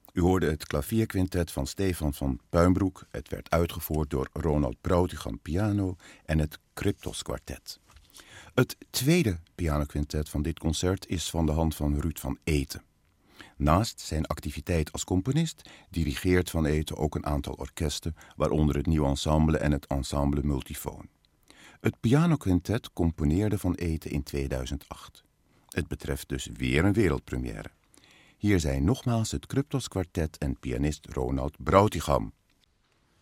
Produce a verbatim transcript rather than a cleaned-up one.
U hoorde het klavierquintet van Stefan van Puimbroek. Het werd uitgevoerd door Ronald Brautigam piano en het Cryptos kwartet. Het tweede pianoquintet van dit concert is van de hand van Ruud van Eeten. Naast zijn activiteit als componist dirigeert Van Eeten ook een aantal orkesten, waaronder het Nieuw Ensemble en het Ensemble Multifoon. Het pianoquintet componeerde Van Eeten in tweeduizend acht. Het betreft dus weer een wereldpremière. Hier zijn nogmaals het Cryptos kwartet en pianist Ronald Brautigam.